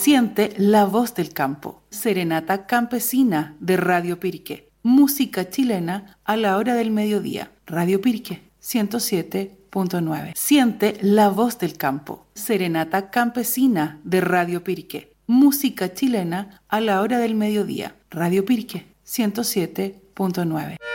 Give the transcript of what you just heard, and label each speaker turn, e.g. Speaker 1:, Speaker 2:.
Speaker 1: Siente la voz del campo. Serenata campesina de Radio Pirque. Música chilena a la hora del mediodía. Radio Pirque 107.9. Siente la voz del campo. Serenata campesina de Radio Pirque. Música chilena a la hora del mediodía. Radio Pirque 107.9.